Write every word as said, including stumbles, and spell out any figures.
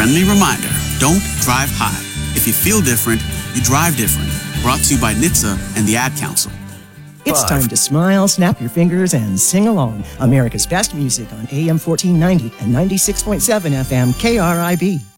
friendly reminder, don't drive high. If you feel different, you drive different. Brought to you by N H T S A and the Ad Council. It's Five. time to smile, snap your fingers, and sing along. America's best music on A M fourteen ninety and ninety-six point seven F M K R I B.